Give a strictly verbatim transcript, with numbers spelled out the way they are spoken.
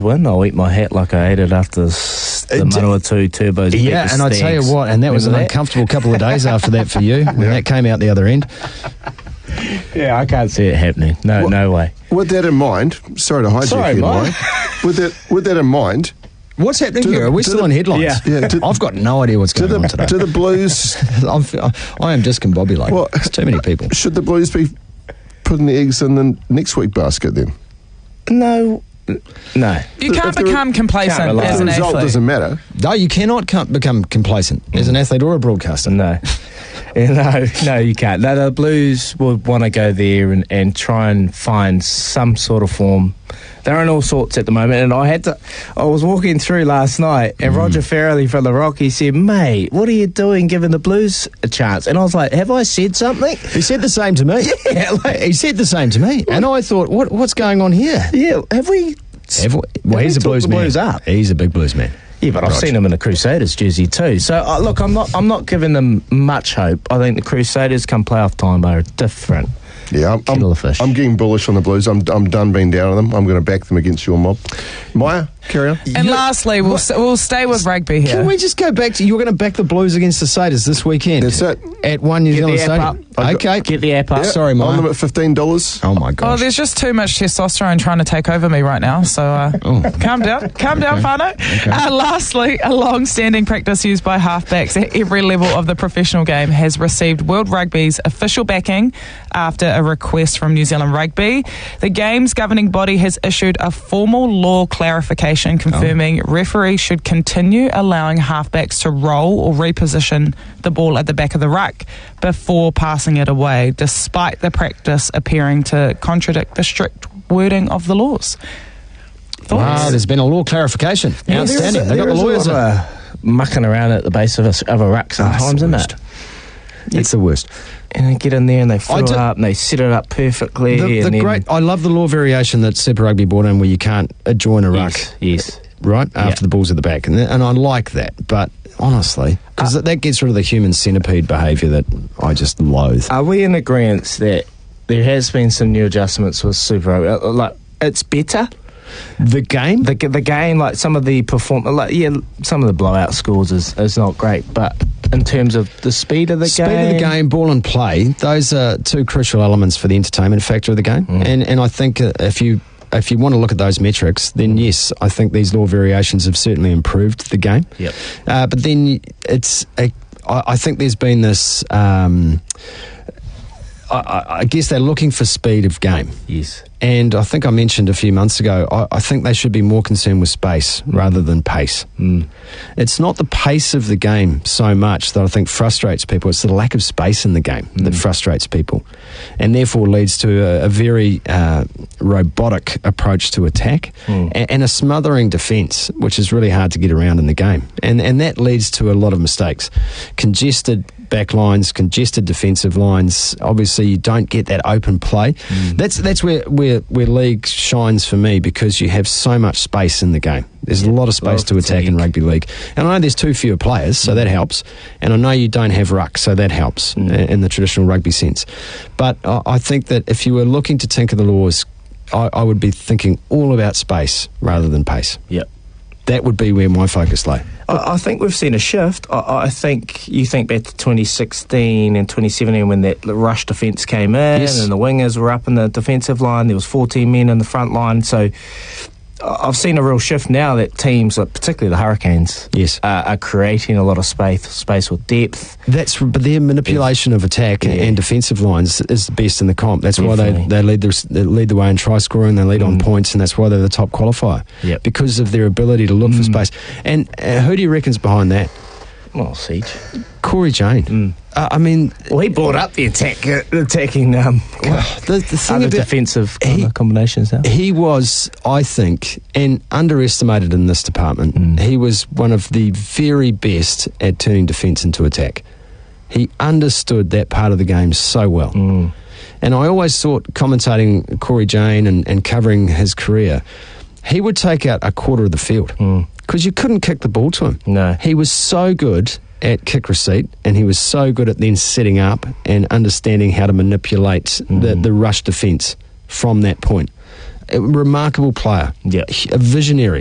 win, I'll eat my hat like I ate it after s- the Manawatu Turbos. Yeah, and I tell you what, and that was an Remember that? uncomfortable couple of days after that for you, when that came out the other end. Yeah, I can't see it happening. No, What- no way. With that in mind, sorry to hijack Sorry, you, Mike. Mike. With that, with that in mind, What's happening To here? the- Are we to still the- on headlines? Yeah. Yeah, to- I've got no idea what's to going the on today. to the Blues, I'm, I am discombobulated. Well, It's too many people. should the Blues be putting the eggs in the next week basket then? No, no. You If can't the- become complacent Can't rely as The an result athlete. doesn't matter. No, you cannot com- become complacent as an athlete or a broadcaster. No. no, no, you can't. No, the Blues would want to go there and, and try and find some sort of form. They're in all sorts at the moment, and I had to. I was walking through last night, and Roger Farrelly from the Rock, he said, "Mate, what are you doing giving the Blues a chance?" And I was like, "Have I said something?" He said the same to me. Yeah, like- he said the same to me, and I thought, "What? What's going on here?" Yeah, have we? Have we- well, have he's we a blues talked the man. Blues up? He's a big blues man. Yeah, but I've Roger. seen him in the Crusaders jersey too. So uh, look, I'm not. I'm not giving them much hope. I think the Crusaders come playoff time are different. Yeah, I'm, Kettle I'm, of fish. I'm getting bullish on the Blues. I'm, I'm done being down on them. I'm going to back them against your mob. Maya, carry on. And lastly, we'll, s- we'll stay with rugby here. Can we just go back to you're going to back the Blues against the Satyrs this weekend? That's it. At One New Get Zealand the app Stadium. up. I've Okay, Get the app up. Yeah. Sorry, Maya. On them at fifteen dollars. Oh my Oh, gosh. there's just too much testosterone trying to take over me right now. So uh, Oh. calm down, calm down, Fano. Uh, lastly, a long-standing practice used by halfbacks at every level of the professional game has received World Rugby's official backing after a request from New Zealand Rugby. The game's governing body has issued a formal law clarification confirming referees should continue allowing halfbacks to roll or reposition the ball at the back of the ruck before passing it away, despite the practice appearing to contradict the strict wording of the laws. Wow, Thoughts? there's been a law clarification. Yeah, there is Outstanding. a- They got there the is a lawyers in. lot of mucking around at the base of a, of a ruck sometimes, the isn't worst. it? It's the worst. And they get in there and they fill I it do- up and they set it up perfectly. The, the and then, great. I love the law variation that Super Rugby brought in, where you can't adjoin a ruck, yes, yes. right after Yeah. the ball's at the back, and, and I like that. But honestly, because Uh, that gets rid of the human centipede behaviour that I just loathe. Are we in agreement that there has been some new adjustments with Super Rugby? Uh, Like, it's better. The game. The the game, like some of the perform, like yeah, some of the blowout scores is, is not great, but in terms of the speed of the Speed game, of the game, ball and play, those are two crucial elements for the entertainment factor of the game. Mm. And and I think uh, if you if you want to look at those metrics, then yes, I think these law variations have certainly improved the game. Yep. Uh, but then it's a, I, I think there's been this. Um, I, I- I guess they're looking for speed of game. Yes. And I think I mentioned a few months ago, I, I think they should be more concerned with space rather than pace. Mm. It's not the pace of the game so much that I think frustrates people. It's the lack of space in the game that frustrates people, and therefore leads to a, a very uh, robotic approach to attack Mm. and, and a smothering defence, which is really hard to get around in the game. And and that leads to a lot of mistakes. Congested back lines, congested defensive lines. Obviously, you don't get that open play. That's that's where, where where league shines for me, because you have so much space in the game. There's a lot of space Lot to of attack in fatigue. rugby league. And I know there's two fewer players, so that helps. And I know you don't have ruck, so that helps Mm. i- in the traditional rugby sense. But I, I think that if you were looking to tinker the laws, I, I would be thinking all about space rather than pace. Yep. That would be where my focus lay. I, I think we've seen a shift. I, I think you think back to twenty sixteen and twenty seventeen when that rush defence came in Yes. and the wingers were up in the defensive line. There was fourteen men in the front line. So I- I've seen a real shift now that teams, like particularly the Hurricanes, Yes. uh, are creating a lot of space, space with depth. That's but their manipulation of attack and, Yeah. and defensive lines is the best in the comp. That's why they, Definitely. they lead the they lead the way in try scoring. They lead on Mm. points, and that's why they're the top qualifier. Yep. Because of their ability to look for Mm. space. And uh, who do you reckon's behind that? Well, Siege. Corey Jane. Mm. Uh, I mean, Well, he brought up the attack, uh, attacking um, well, the, the thing other about defensive kind he- of combinations now. he was, I think, and underestimated in this department. Mm. He was one of the very best at turning defence into attack. He understood that part of the game so well. Mm. And I always thought, commentating Corey Jane and, and covering his career, he would take out a quarter of the field Mm. because you couldn't kick the ball to him. No. He was so good at kick receipt, and he was so good at then setting up and understanding how to manipulate the, Mm. the rush defence from that point. a remarkable player, Yeah. a visionary.